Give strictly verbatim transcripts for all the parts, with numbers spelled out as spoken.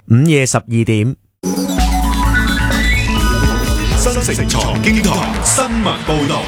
午夜十二點， 新城財經台新聞報道。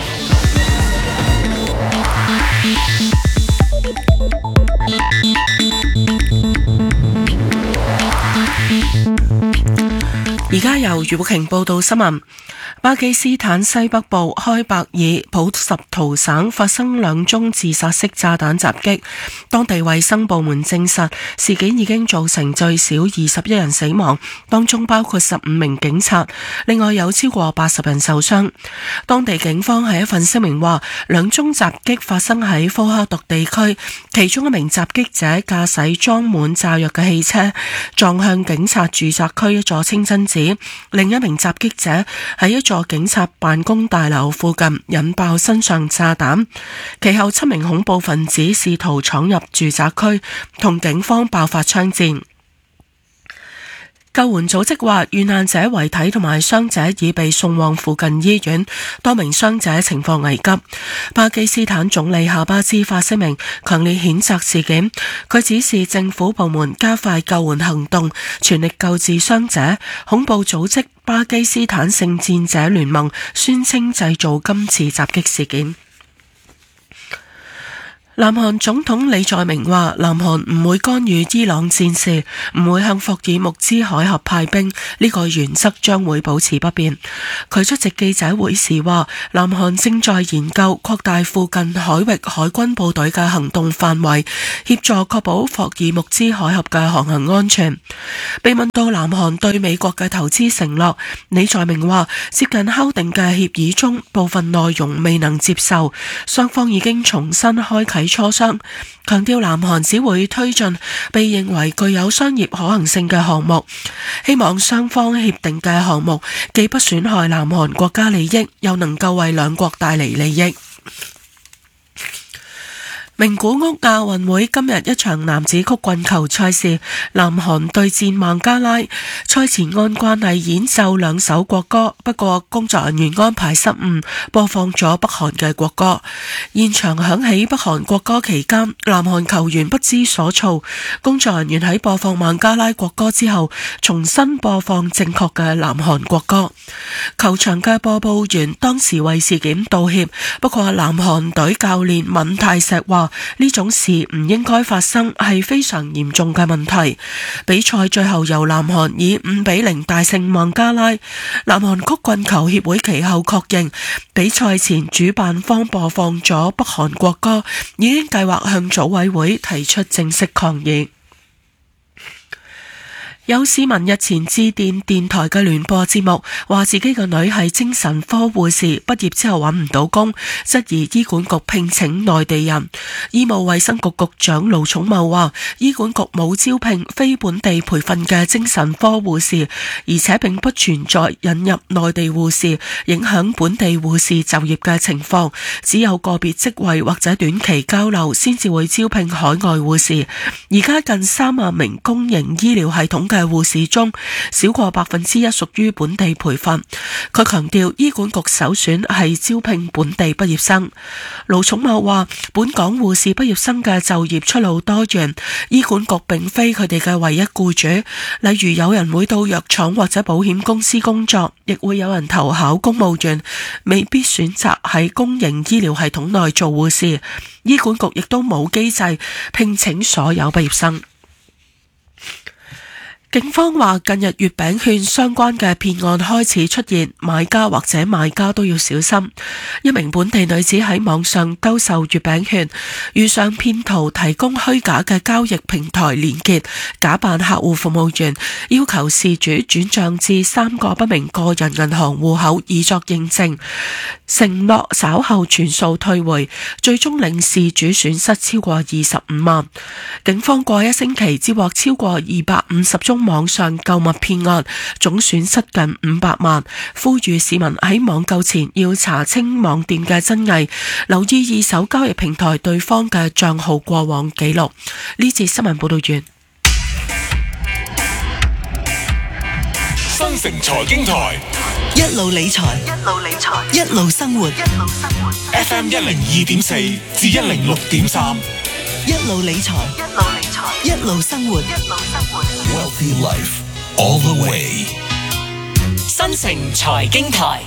而家由余寶瓊報道新聞。巴基斯坦西北部開伯爾普什圖省發生兩宗自殺式炸彈襲擊，當地衛生部門證實事件已經造成最少二十一人死亡，當中包括十五名警察，另外有超過八十人受傷。當地警方喺一份聲明話，兩宗襲擊發生喺科克獨地區，其中一名襲擊者駕駛裝滿炸藥嘅汽車撞向警察住宅區一座清真寺，另一名襲擊者喺一座警察辦公大樓附近引爆身上炸彈，其後七名恐怖分子試圖闖入住宅區，同警方爆發槍戰。救援組織話，遇難者遺體同埋傷者已被送往附近醫院，多名傷者情況危急。巴基斯坦總理夏巴茲發聲明，強烈譴責事件。佢指示政府部門加快救援行動，全力救治傷者。恐怖組織巴基斯坦聖戰者聯盟宣稱製造今次襲擊事件。南韓總統李在明話，南韓唔會干預伊朗戰事，唔會向霍爾木茲海峽派兵，呢個原則將會保持不變。佢出席記者會時話，南韓正在研究擴大附近海域海軍部隊嘅行動範圍，協助確保霍爾木茲海峽嘅航行安全。被問到南韓對美國嘅投資承諾，李在明話，接近敲定嘅協議中部分內容未能接受，雙方已經重新開啟磋商，強調南韓只會推進被認為具有商業可行性嘅項目，希望雙方協定嘅項目既不損害南韓國家利益，又能夠為兩國帶嚟利益。名古屋亞運會今日一場男子曲棍球賽事，南韓對戰孟加拉。賽前按慣例演奏兩首國歌，不過工作人員安排失誤，播放咗北韓嘅國歌。現場響起北韓國歌期間，南韓球員不知所措。工作人員喺播放孟加拉國歌之後，重新播放正確嘅南韓國歌。球場嘅播報員當時為事件道歉，不過南韓隊教練敏泰石話，呢種事唔應該發生，係非常嚴重嘅問題。比賽最後由南韓以五比零大勝孟加拉。南韓曲棍球協會其後確認，比賽前主辦方播放咗北韓國歌，已經計劃向組委會提出正式抗議。有市民日前致電電台嘅聯播節目，話自己個女係精神科護士，畢業之後揾唔到工，質疑醫管局聘請內地人。醫務衛生局局長盧寵茂話，醫管局冇招聘非本地培訓嘅精神科護士，而且並不存在引入內地護士影響本地護士就業嘅情況，只有個別職位或者短期交流先至會招聘海外護士。而家近三萬名公營醫療系統嘅護士中，少過百分之一屬於本地培訓。佢強調，醫管局首選係招聘本地畢業生。盧寵茂話，本港護士畢業生嘅就業出路多元，醫管局並非佢哋嘅唯一僱主。例如有人會到藥廠或者保險公司工作，亦會有人投考公務員，未必選擇喺公營醫療系統內做護士。醫管局亦都冇機制聘請所有畢業生。警方話，近日月餅券相關嘅騙案開始出現，買家或者賣家都要小心。一名本地女子喺網上兜售月餅券，遇上騙徒提供虛假嘅交易平台連結，假扮客戶服務員，要求事主轉賬至三個不明個人銀行戶口以作認證，承諾稍後全數退回，最終令事主損失超過二十五萬。警方過一星期接獲超過二百五十宗網上購物騙案，總損失近五百萬，呼籲市民喺網購前要查清網店嘅真偽，留意二手交易平台對方嘅賬號過往記錄。呢節新聞報道完。 新城財經台一路理財，一路理財，一路生活，一路生活。 F M 一零二點四至一零六點三， 一路理財，一路理財，一路生活，一路生活。Wealthy Life。 All the way。 新城財經台，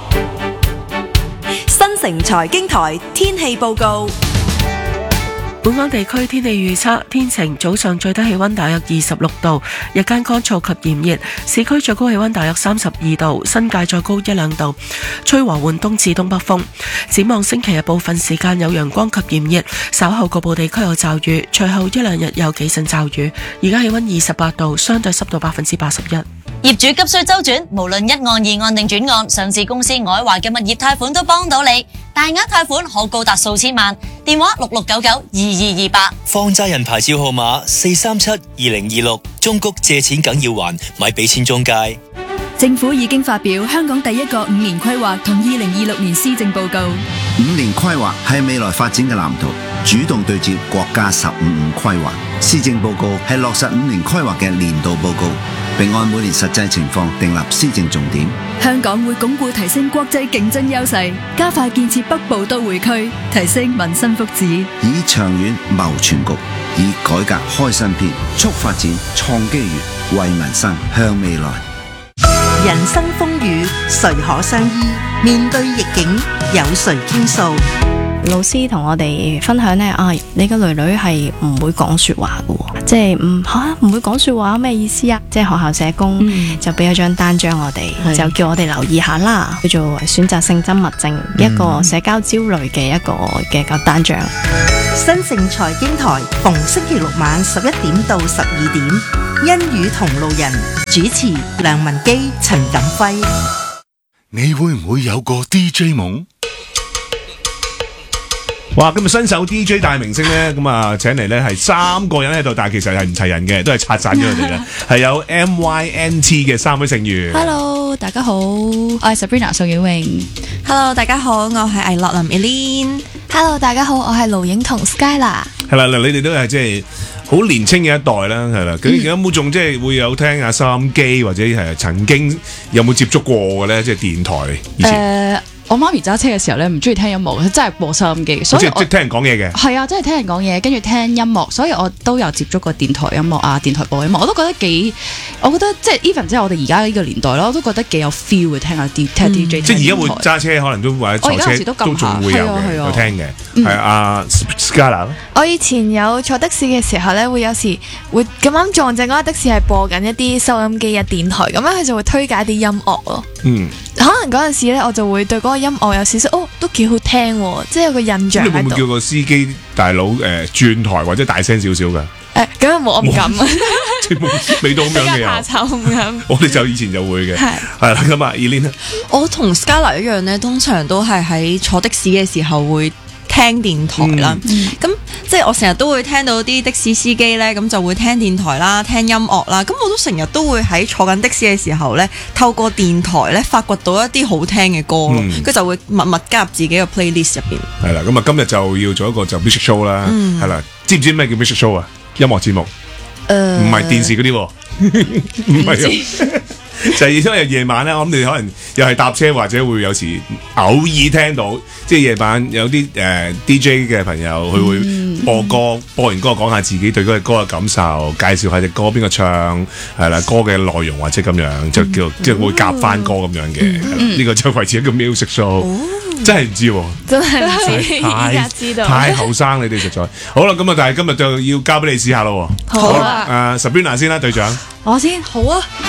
新城財經台天氣報告。 本港地區天氣預測：天晴，早上最低氣溫大約二十六度，日間乾燥及炎熱，市區最高氣溫大約三十二度，新界再高一兩度，吹和緩東至東北風。展望星期日部分時間有陽光及炎熱，稍後局部地區有驟雨，隨後一兩日有幾陣驟雨。而家氣溫二十八度，相對濕度百分之八十一。 業主急需周轉，無論一案、二案定轉案，上市公司愛華嘅物業貸款都幫到你，大額貸款可高達數千萬。電話六六九九二二二八。 放債人牌照號碼四三七二零二六，中谷借錢梗要還，咪俾錢中介。 政府已經發表香港第一個五年規劃同二零二六年施政報告。 五年規劃係未來發展嘅藍圖，主動對接國家十五五規劃。施政報告係落實五年規劃嘅年度報告，並按每年實際情況訂立施政重點。 香港會鞏固提升國際競爭優勢，加快建設北部都會區，提升民生福祉， 以長遠謀全局，以改革開新篇，促發展創機遇，為民生向未來。 人生風雨誰可相依？面對逆境有誰傾訴？ 老師同我哋分享呢，啊，你個女女係唔會講說話嘅，即係唔吓唔會講說話咩意思啊？即係學校社工、嗯、就俾咗張單張我哋，就叫我哋留意下啦，叫做選擇性緘默症，嗯、一個社交焦慮嘅一個嘅個單張。 新城財經台逢星期六晚十一點到十二點，欣與同路人主持梁文基、陳錦輝。 你會唔會有個 D J 夢？哇！今日新手 D J 大明星咧，咁啊請嚟咧係三個人喺度，但係其實係唔齊人嘅，都係拆散咗佢哋嘅，係有 M Y N T 嘅三位成員。 Hello， 大家好，我係 Sabrina 宋曉穎。 Hello， 大家好，我係魏樂林 Eileen。 Hello， 大家好，我係盧影彤 Skyla。 係啦，你哋都係即係好年輕嘅一代啦，係啦。咁有冇仲即係會有聽下收音機，或者係曾經有冇接觸過嘅咧？即係電台以前。 Uh, 我媽咪揸車嘅時候咧，唔中意聽音樂，佢真係播收音機，所以即係聽人講嘢嘅。 係啊，真係聽人講嘢，跟住聽音樂，所以我都有接觸過電台音樂啊，電台播音樂，我都覺得幾，我覺得即係 even 即係我哋而家呢個年代咯，我都覺得幾有 feel 嘅聽下 D 聽 D J。即係而家會揸車，可能都或者坐車都仲會有嘅，有聽嘅。係啊 Scarla。 我以前有坐的士嘅時候咧，會有時會咁啱撞正嗰架的士係播緊一啲收音機嘅電台，咁樣佢就會推介啲音樂咯。嗯。可能嗰陣時咧，我就會對嗰個音樂有少少哦，都幾好聽，即係有個印象喺度。你會唔會叫個司機大佬誒轉台或者大聲少少㗎？ 誒，咁又冇，我唔敢啊。 即係冇未到咁樣嘅又。怕醜唔敢。我哋就以前就會嘅。係係啦，咁啊 Eileen。 我同 Scarla 一樣咧，通常都係喺坐的士嘅時候會聽電台啦，咁、嗯、即係我成日都會聽到啲的士司機呢，咁就會聽電台啦，聽音樂啦，咁我都成日都會喺坐緊的士嘅時候呢，透過電台呢發掘到一啲好聽嘅歌咯，佢、嗯、就會默默加入自己嘅 playlist 入邊。係啦， 咁啊今日就要做一個就 music show 啦，係啦、嗯，知唔知咩叫 music show 啊？音樂節目，唔係、呃、電視嗰啲，唔係。就係因為夜晚咧，我諗你可能又係搭車或者會有時偶爾聽到，即係夜晚有啲誒、呃、D J 嘅朋友，佢會播歌，嗯、播完歌講下自己對嗰個歌嘅感受，介紹下隻歌邊個唱，係啦歌嘅內容或者咁樣，就叫即係會夾翻歌咁樣嘅，呢、嗯這個就為之一個 music show。哦、真係唔知、啊，真係唔知，而家知道太後生，你哋實在好啦。咁啊，但係今日就要交俾你試下咯。好啊，誒、呃、Sabrina 先啦，隊長。 我先好啊。